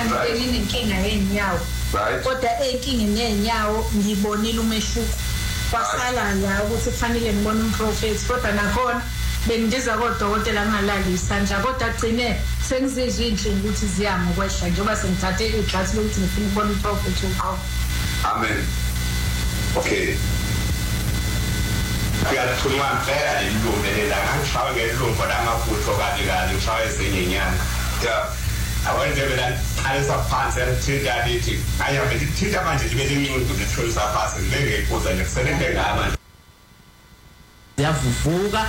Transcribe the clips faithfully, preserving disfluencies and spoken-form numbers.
kanti nginenkinga yenyawo kodwa enkingeni yenyawo ngibonile umehluko wasala la ukuthi kufanele ngibone umprofeti kodwa nakhona bengidiza kodokotela ngingalalisa nje kodwa agcine sengizizwe inhlungu ukuthi ziyama ukwehla njengoba sengithathe iglass lokuthi ngifuna ukubona umprofeti uqhawe. Amen. Okay. Kuyathuma impela ilungelela ngishawe ngelungu lamafutho kali kali ngishawe ezinye inyanga. Yeah. Awenze mina alisa phansi elithida lithi ayabe lithida manje libe lincuncu lithulisa phansi ngeke iphuzwa nje kusebenze ngama. Yavuvuka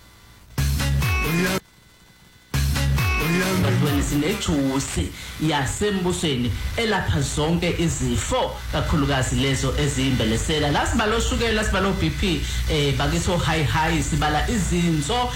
Badweni sinejuice yasembusweni elapha zonke izifo kakhulukazi lezo eziyimbelesela la sibalo ushukela sibalo B P eh bakiso high high sibala izinso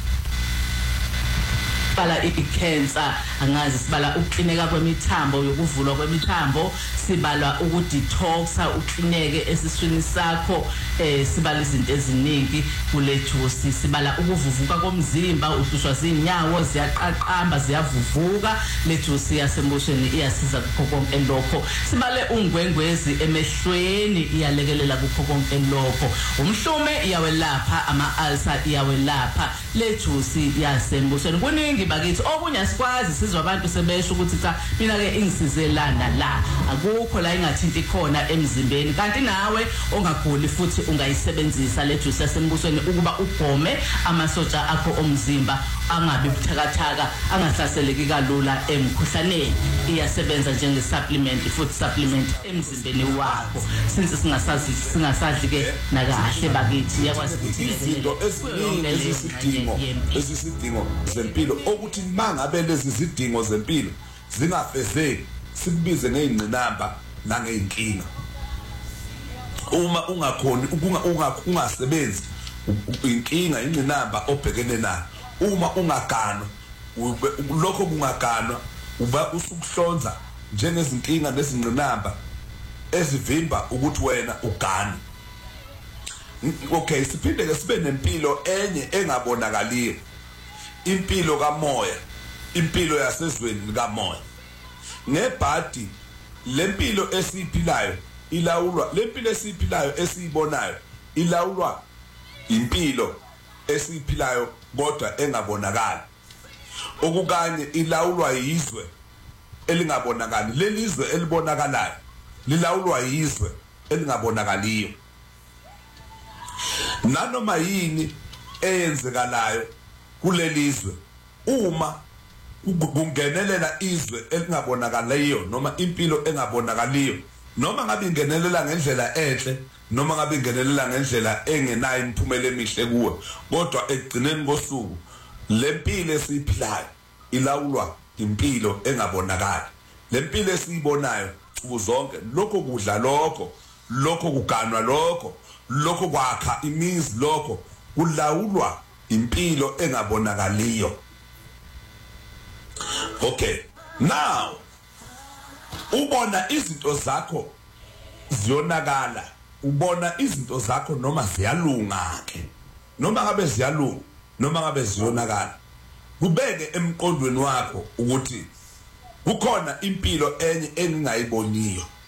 sibala i-cancer angazi sibala ukuklineka kwemithambo yokuvulwa kwemithambo sibala ukudetoxa uklineke esiswini sakho eh sibala izinto eziningi kule juice sibala ukuvuvuka komzimba uhlushwa zinyawo ziyaqaqamba ziyavuvuka le juice yasembusweni iyasiza kukho konke lokho sibale ungwengwezi emehlweni iyalekelela kukho konke lokho umhlume iyawelapha ama ulcer iyawelapha le juice yasembusweni kuningi bakithi okunye asikwazi sizwa abantu sebesho ukuthi cha mina ke ingisizelana la akukho la ingathinti khona emzimbeni kanti nawe ongaguli futhi ungayisebenzisa le juice yasembusweni ukuba ugome amasotsha akho omzimba angabi buthakathaka angahlaseleki kalula emkhuhlaneni iyasebenza njenge supplement futhi supplement emzimbeni wakho since singasazi singasadli ke nakahle bakithi yakwazi ukuthi izinto eziningi ezisidingo ezisidingo zempilo ukuthi mangabe lezi zidingo zempilo zingafezeki sikubize ngeyingqinamba nangeyinkinga uma ungakhoni ukunga ungasebenzi inkinga ingqinamba obhekene nayo uma ungaganwa lokho kungaganwa uba usukuhlonza njengezinkinga nezingqinamba ezivimba ukuthi wena ugane. Okay, siphinde ke sibe nempilo enye engabonakaliyo, impilo kamoya, impilo yasezweni kamoya. Ngebhadi lempilo esiphilayo ilawulwa, lempilo esiphilayo esiyibonayo ilawulwa impilo esiphilayo kodwa engabonakali. Okukanye ilawulwa yizwe elingabonakali, lelizwe elibonakalayo lilawulwa yizwe elingabonakaliyo. Nanoma yini eyenzekalayo kulelizwe uma kungenelela izwe elingabonakaliyo noma impilo engabonakaliyo noma ngabe ingenelela ngendlela enhle noma ngabe ingenelela ngendlela engenayo imiphumela emihle kuwe kodwa ekugcineni kosuku lempilo esiphilayo ilawulwa impilo engabonakali. Lempilo esiyibonayo uzonke lokho kudla lokho lokho kuganwa lokho lokho kwakha imizi lokho kulawulwa impilo engabonakaliyo. Okay, now ubona izinto zakho ziyonakala, ubona izinto zakho noma ziyalunga ke noma ngabe ziyalunga noma ngabe ziyonakala, kubeke emqondweni wakho ukuthi kukhona impilo enye engingayiboniyo.